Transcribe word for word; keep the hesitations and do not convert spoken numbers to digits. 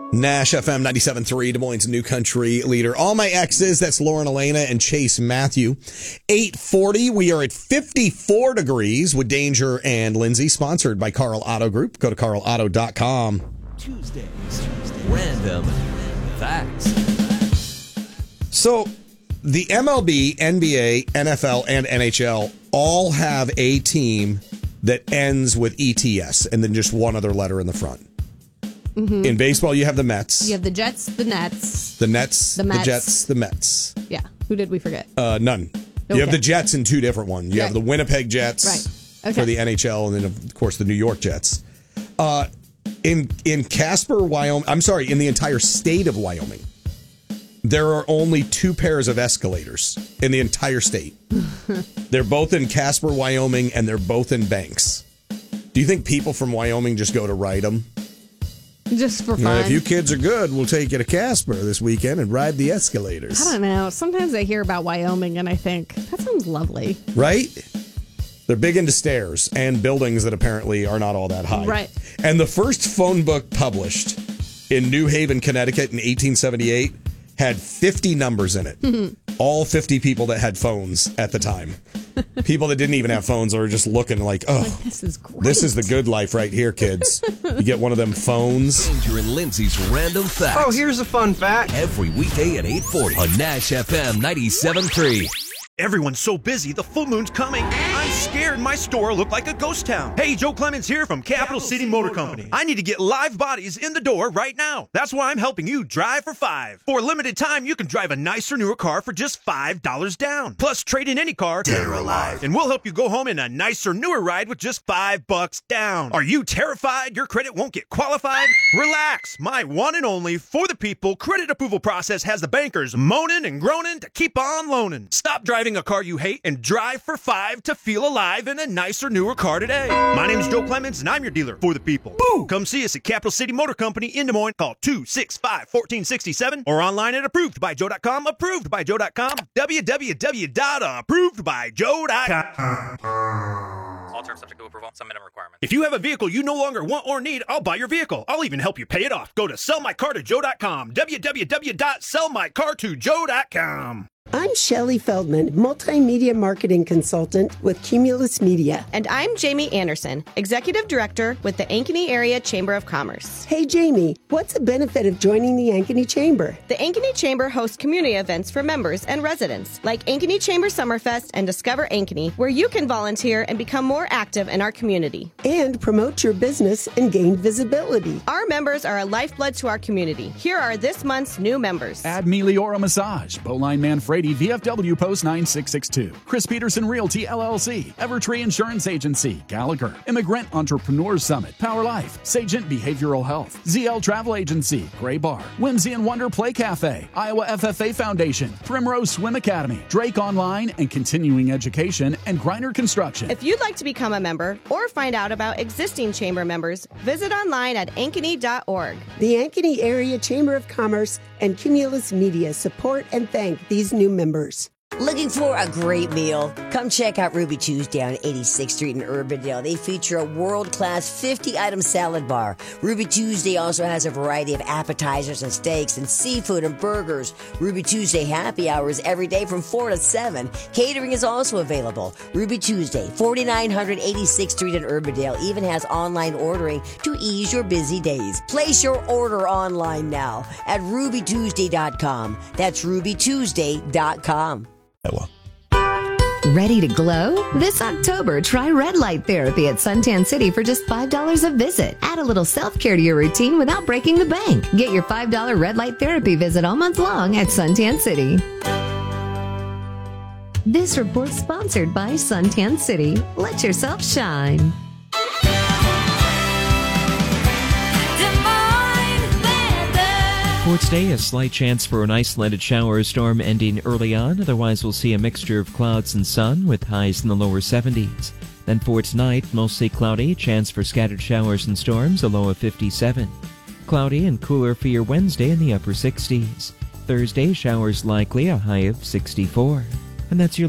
Nash F M ninety-seven point three, Des Moines' new country leader. All my exes, that's Lauren Elena and Chase Matthew. eight forty, we are at fifty-four degrees with Danger and Lindsay, sponsored by Carl Auto Group. Go to carl auto dot com. Tuesdays, Tuesdays. Random Facts. So, the M L B, N B A, N F L, and N H L all have a team that ends with E T S and then just one other letter in the front. Mm-hmm. In baseball, you have the Mets. You have the Jets, the Nets. The Nets, the, Mets. the Jets, the Mets. Yeah. Who did we forget? Uh, none. Okay. You have the Jets in two different ones. You right. have the Winnipeg Jets right. okay. for the N H L, and then, of course, the New York Jets. Uh, in in Casper, Wyoming, I'm sorry, in the entire state of Wyoming, there are only two pairs of escalators in the entire state. They're both in Casper, Wyoming, and they're both in Banks. Do you think people from Wyoming just go to ride them? Just for fun. Now, if you kids are good, we'll take you to Casper this weekend and ride the escalators. I don't know. Sometimes I hear about Wyoming and I think, that sounds lovely. Right? They're big into stairs and buildings that apparently are not all that high. Right. And the first phone book published in New Haven, Connecticut in eighteen seventy-eight had fifty numbers in it. All fifty people that had phones at the time. People that didn't even have phones or were just looking like, oh, like, this is great. This is the good life right here, kids. You get one of them phones. Danger and Lindsay's Random Facts. Oh, here's a fun fact. Every weekday at eight forty on Nash F M ninety-seven point three. Everyone's so busy, the full moon's coming. I'm scared my store looked like a ghost town. Hey, Joe Clemens here from Capital City Motor Company. I need to get live bodies in the door right now. That's why I'm helping you drive for five. For a limited time, you can drive a nicer, newer car for just five dollars down. Plus, trade in any car, dead or alive, and we'll help you go home in a nicer, newer ride with just five bucks down. Are you terrified your credit won't get qualified? Relax. My one and only for the people credit approval process has the bankers moaning and groaning to keep on loaning. Stop driving a car you hate and drive for five to feel alive in a nicer, newer car today. My name is Joe Clemens and I'm your dealer for the people. Boo! Come see us at Capital City Motor Company in Des Moines. Call two six five, one four six seven or online at approved by joe dot com. approved by joe dot com. w w w dot approved by joe dot com. All terms subject to approval. Some minimum requirements. If you have a vehicle you no longer want or need, I'll buy your vehicle. I'll even help you pay it off. Go to sell my car to joe dot com. w w w dot sell my car to joe dot com. I'm Shelley Feldman, multimedia marketing consultant with Cumulus Media. And I'm Jamie Anderson, executive director with the Ankeny Area Chamber of Commerce. Hey, Jamie, what's the benefit of joining the Ankeny Chamber? The Ankeny Chamber hosts community events for members and residents, like Ankeny Chamber Summerfest and Discover Ankeny, where you can volunteer and become more active in our community. And promote your business and gain visibility. Our members are a lifeblood to our community. Here are this month's new members. Add Meliora Massage, Bowline Manfredi, V F W Post nine six six two, Chris Peterson Realty L L C, Evertree Insurance Agency, Gallagher, Immigrant Entrepreneurs Summit, Power Life, Sagent Behavioral Health, Z L Travel Agency, Gray Bar, Whimsy and Wonder Play Cafe, Iowa F F A Foundation, Primrose Swim Academy, Drake Online and Continuing Education, and Griner Construction. If you'd like to become a member or find out about existing chamber members, visit online at ankeny dot org. The Ankeny Area Chamber of Commerce and Cumulus Media support and thank these new members. Looking for a great meal? Come check out Ruby Tuesday on eighty-sixth Street in Urbandale. They feature a world-class fifty-item salad bar. Ruby Tuesday also has a variety of appetizers and steaks and seafood and burgers. Ruby Tuesday happy hours every day from four to seven. Catering is also available. Ruby Tuesday, forty-nine hundred eighty-sixth Street in Urbandale, even has online ordering to ease your busy days. Place your order online now at ruby tuesday dot com. That's ruby tuesday dot com. Ready to glow? This October, try red light therapy at Suntan City for just five dollars a visit. Add a little self-care to your routine without breaking the bank. Get your five dollars red light therapy visit all month long at Suntan City. This report sponsored by Suntan City. Let yourself shine. For today, a slight chance for an isolated shower or storm ending early on. Otherwise, we'll see a mixture of clouds and sun with highs in the lower seventies. Then for tonight, mostly cloudy, chance for scattered showers and storms, a low of fifty-seven. Cloudy and cooler for your Wednesday in the upper sixties. Thursday, showers likely, a high of sixty-four. And that's your